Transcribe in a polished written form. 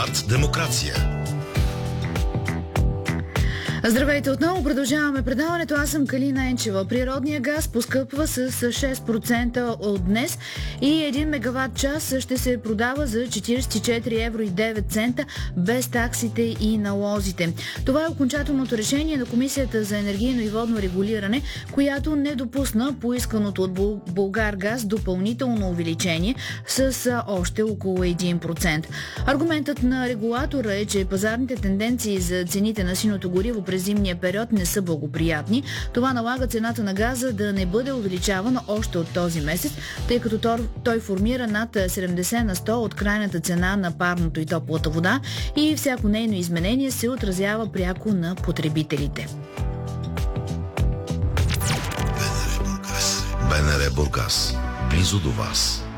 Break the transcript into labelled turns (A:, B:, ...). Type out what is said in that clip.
A: Булевард Демокрация.
B: Здравейте отново, продължаваме предаването. Аз съм Калина Енчева. Природният газ поскъпва с 6% от днес и 1 мегаватт час ще се продава за 44 евро и 9 цента без таксите и налозите. Това е окончателното решение на Комисията за енергийно и водно регулиране, която не допусна поисканото от Булгаргаз допълнително увеличение с още около 1%. Аргументът на регулатора е, че пазарните тенденции за цените на синото гориво през зимния период не са благоприятни. Това налага цената на газа да не бъде увеличавана още от този месец, тъй като той формира над 70 на 100 от крайната цена на парното и топлата вода и всяко нейно изменение се отразява пряко на потребителите.
A: БНР Бургас. Близо до вас.